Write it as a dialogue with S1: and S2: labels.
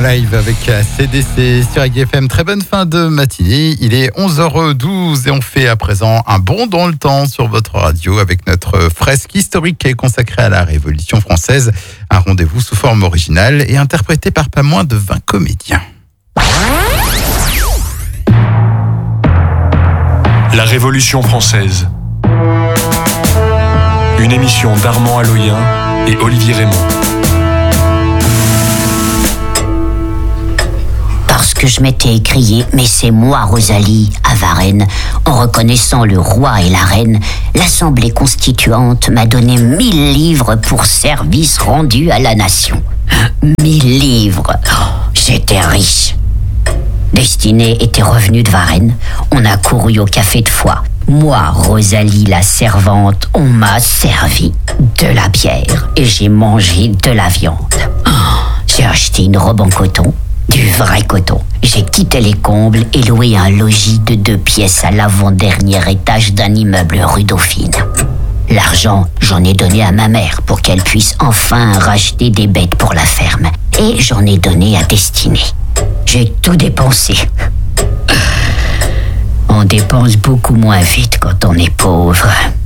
S1: en live avec CDC sur AGFM. Très bonne fin de matinée. Il est 11h12 et on fait à présent un bond dans le temps sur votre radio avec notre fresque historique qui est consacrée à la Révolution française. Un rendez-vous sous forme originale et interprété par pas moins de 20 comédiens.
S2: La Révolution française. Une émission d'Armand Aloyen et Olivier Raymond.
S3: Parce que je m'étais écrié « Mais c'est moi, Rosalie » à Varennes, en reconnaissant le roi et la reine, l'Assemblée constituante m'a donné 1000 livres pour service rendu à la nation. 1000 livres. J'étais riche. Destinée était revenue de Varennes. On a couru au café de foie. Moi, Rosalie, la servante, on m'a servi de la bière et j'ai mangé de la viande. J'ai acheté une robe en coton, du vrai coton. J'ai quitté les combles et loué un logis de 2 pièces à l'avant-dernier étage d'un immeuble rue Dauphine. L'argent, j'en ai donné à ma mère pour qu'elle puisse enfin racheter des bêtes pour la ferme. Et j'en ai donné à Destinée. J'ai tout dépensé. On dépense beaucoup moins vite quand on est pauvre.